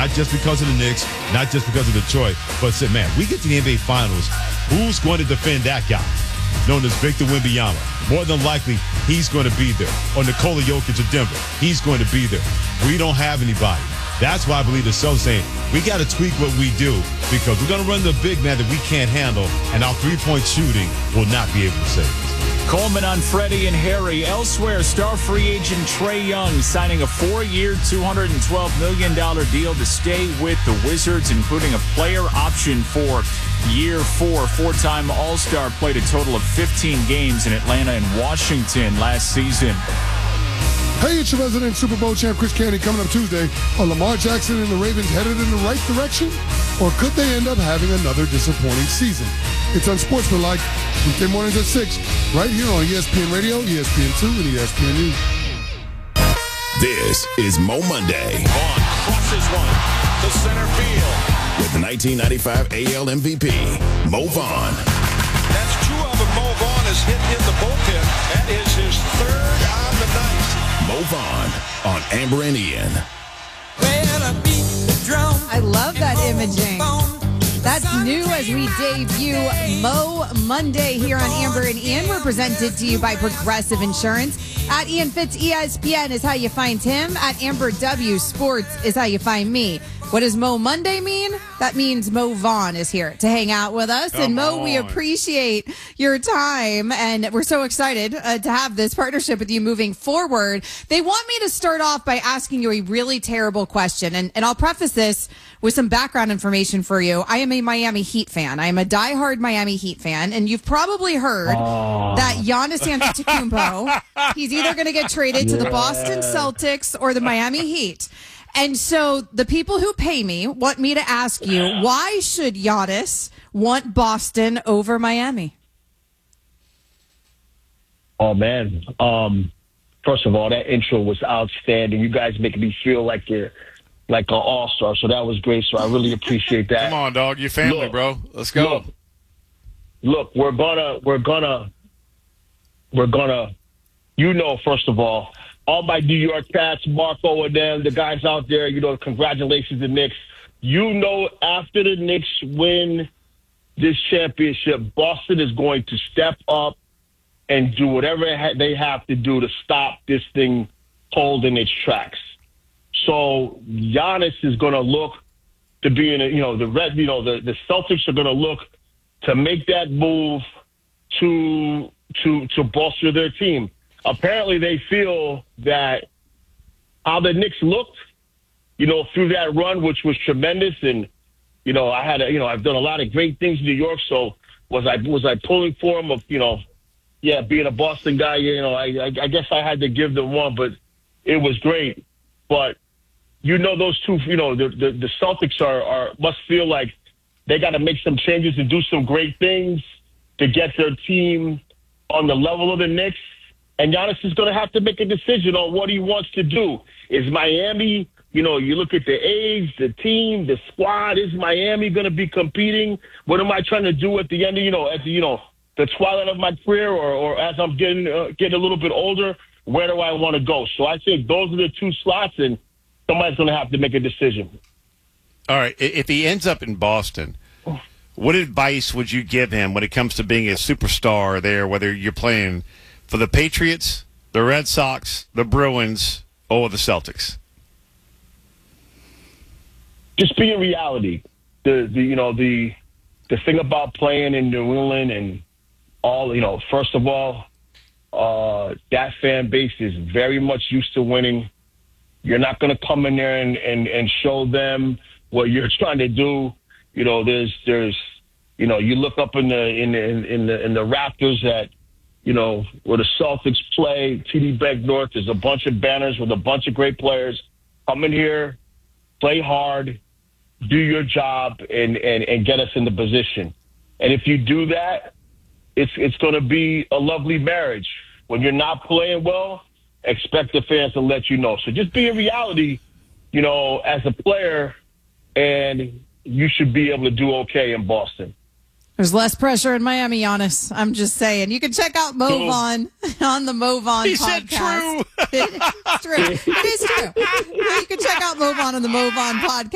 not just because of the Knicks, not just because of Detroit, but said, man, we get to the NBA Finals. Who's going to defend that guy? Known as Victor Wembanyama. More than likely, he's going to be there. Or Nikola Jokic of Denver. He's going to be there. We don't have anybody. That's why I believe the Celtics saying, we got to tweak what we do because we're going to run the big man that we can't handle, and our three-point shooting will not be able to save us. Coleman on Freddie and Harry. Elsewhere, star free agent Trae Young signing a 4-year, $212 million deal to stay with the Wizards, including a player option for year 4. Four-time All-Star, played a total of 15 games in Atlanta and Washington last season. Hey, it's your resident Super Bowl champ, Chris Candy, coming up Tuesday. Are Lamar Jackson and the Ravens headed in the right direction? Or could they end up having another disappointing season? It's Unsportsmanlike, weekday mornings at 6, right here on ESPN Radio, ESPN2, and ESPNU. This is Mo Monday. Vaughn crosses one to center field. With the 1995 AL MVP, Mo Vaughn. That's two of them. Mo Vaughn has hit in the bullpen. That is his third on the night. Mo Vaughn on Amber and Ian. I love that imaging. That's new as we debut Mo Monday here on Amber and Ian. We're presented to you by Progressive Insurance. At Ian Fitz ESPN is how you find him. At Amber W Sports is how you find me. What does Mo Monday mean? That means Mo Vaughn is here to hang out with us. And Mo, we appreciate your time. And we're so excited to have this partnership with you moving forward. They want me to start off by asking you a really terrible question. And I'll preface this with some background information for you. I am a Miami Heat fan. I am a diehard Miami Heat fan. And you've probably heard that Giannis Antetokounmpo, he's either going to get traded to the Boston Celtics or the Miami Heat. And so the people who pay me want me to ask you, why should Giannis want Boston over Miami? Oh, man. First of all, that intro was outstanding. You guys make me feel like you're like an all-star, so that was great. So I really appreciate that. Come on, dog. Your family, bro. Let's go. Look, we're gonna, first of all my New York Cats, Marco and them, the guys out there, congratulations to the Knicks. After the Knicks win this championship, Boston is going to step up and do whatever they have to do to stop this thing cold in its tracks. So Giannis is going to look to be in the Celtics are going to look to make that move to bolster their team. Apparently, they feel that how the Knicks looked, through that run, which was tremendous, and I've done a lot of great things in New York. So was I pulling for them being a Boston guy? I guess I had to give them one, but it was great. But those two, the Celtics must feel like they got to make some changes and do some great things to get their team on the level of the Knicks. And Giannis is going to have to make a decision on what he wants to do. Is Miami, you look at the age, the team, the squad, is Miami going to be competing? What am I trying to do at the end of, the twilight of my career or as I'm getting a little bit older? Where do I want to go? So I think those are the two slots, and somebody's going to have to make a decision. All right. If he ends up in Boston, what advice would you give him when it comes to being a superstar there, whether you're playing for the Patriots, the Red Sox, the Bruins, or the Celtics? Just be in reality. The thing about playing in New England and all, first of all, that fan base is very much used to winning. You're not going to come in there and show them what you're trying to do. There's you look up in the Raptors at where the Celtics play, TD Bank North, there's a bunch of banners with a bunch of great players. Come in here, play hard, do your job, and get us in the position. And if you do that, it's going to be a lovely marriage. When you're not playing well, expect the fans to let you know. So just be in reality, as a player, and you should be able to do okay in Boston. There's less pressure in Miami, Giannis. I'm just saying. You can check out Mo Vaughn on the Mo Vaughn podcast. He said true. It's true. It is true. You can check out Mo Vaughn on the Mo Vaughn podcast.